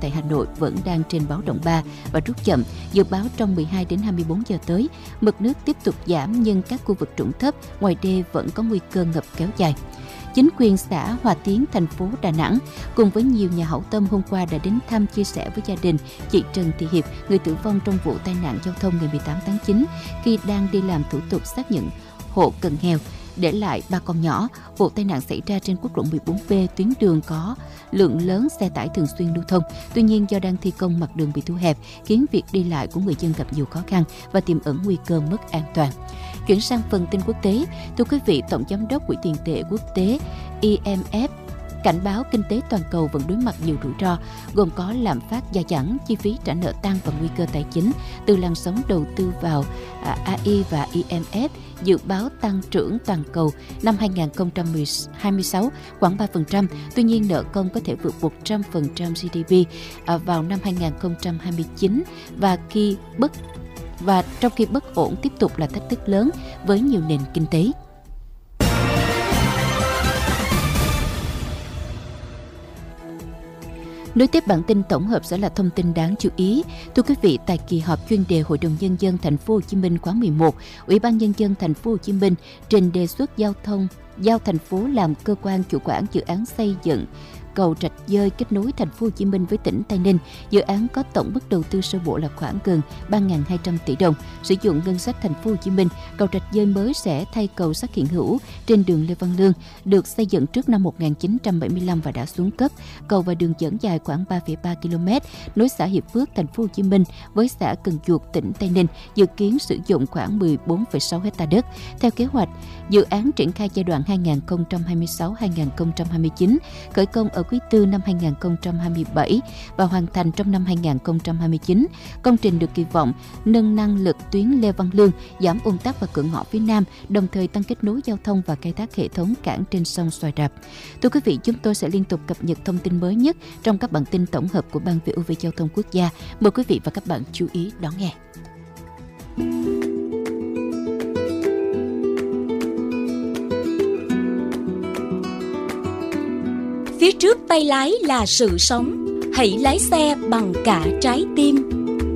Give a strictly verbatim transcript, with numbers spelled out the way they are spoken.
tại Hà Nội vẫn đang trên báo động ba và rút chậm. Dự báo trong mười hai đến hai mươi bốn giờ tới, mực nước tiếp tục giảm nhưng các khu vực trũng thấp ngoài đê vẫn có nguy cơ ngập kéo dài. Chính quyền xã Hòa Tiến, thành phố Đà Nẵng cùng với nhiều nhà hảo tâm hôm qua đã đến thăm chia sẻ với gia đình chị Trần Thị Hiệp, người tử vong trong vụ tai nạn giao thông ngày mười tám tháng chín khi đang đi làm thủ tục xác nhận hộ cận nghèo, để lại ba con nhỏ. Vụ tai nạn xảy ra trên quốc lộ mười bốn B, tuyến đường có lượng lớn xe tải thường xuyên lưu thông. Tuy nhiên do đang thi công, mặt đường bị thu hẹp khiến việc đi lại của người dân gặp nhiều khó khăn và tiềm ẩn nguy cơ mất an toàn. Chuyển sang phần tin quốc tế, thưa quý vị, Tổng giám đốc Quỹ tiền tệ quốc tế I M F cảnh báo kinh tế toàn cầu vẫn đối mặt nhiều rủi ro, gồm có lạm phát gia tăng, chi phí trả nợ tăng và nguy cơ tài chính từ làn sóng đầu tư vào A I, và I M F dự báo tăng trưởng toàn cầu năm hai không hai sáu khoảng ba phần trăm. Tuy nhiên, nợ công có thể vượt một trăm phần trăm G D P vào năm hai không hai chín và khi bất và trong khi bất ổn tiếp tục là thách thức lớn với nhiều nền kinh tế. Nối tiếp bản tin tổng hợp sẽ là thông tin đáng chú ý. Thưa quý vị, tại kỳ họp chuyên đề Hội đồng Nhân dân Thành phố Hồ Chí Minh khóa mười một, Ủy ban Nhân dân Thành phố Hồ Chí Minh trình đề xuất giao thông giao thành phố làm cơ quan chủ quản dự án xây dựng cầu Rạch Dơi kết nối Thành phố Hồ Chí Minh với tỉnh Tây Ninh. Dự án có tổng mức đầu tư sơ bộ là khoảng gần ba nghìn hai trăm tỷ đồng, sử dụng ngân sách Thành phố Hồ Chí Minh. Cầu Rạch Dơi mới sẽ thay cầu sắt hiện hữu trên đường Lê Văn Lương, được xây dựng trước năm một nghìn chín trăm bảy mươi lăm và đã xuống cấp. Cầu và đường dẫn dài khoảng ba phẩy ba ki lô mét nối xã Hiệp Phước, Thành phố Hồ Chí Minh với xã Cần Duộc, tỉnh Tây Ninh, dự kiến sử dụng khoảng mười bốn phẩy sáu héc ta đất. Theo kế hoạch, dự án triển khai giai đoạn hai nghìn không trăm hai mươi sáu đến hai nghìn không trăm hai mươi chín, khởi công ở quý tư năm hai nghìn không trăm hai mươi bảy và hoàn thành trong năm hai nghìn không trăm hai mươi chín. Công trình được kỳ vọng nâng năng lực tuyến Lê Văn Lương, giảm ùn tắc và cửa ngõ phía Nam, đồng thời tăng kết nối giao thông và khai thác hệ thống cảng trên sông Xoài Rạp. Thưa quý vị, chúng tôi sẽ liên tục cập nhật thông tin mới nhất trong các bản tin tổng hợp của Ban vê o vê Giao thông Quốc gia. Mời quý vị và các bạn chú ý đón nghe. Phía trước tay lái là sự sống, hãy lái xe bằng cả trái tim.